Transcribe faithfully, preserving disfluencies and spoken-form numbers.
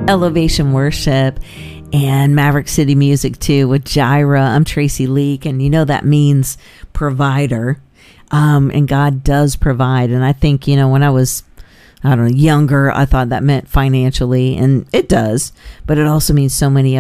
Elevation Worship and Maverick City Music too with Jireh. I'm Tracy Leak, and you know that means provider. Um, and God does provide. And I think, you know, when I was, I don't know, younger, I thought that meant financially, and it does, but it also means so many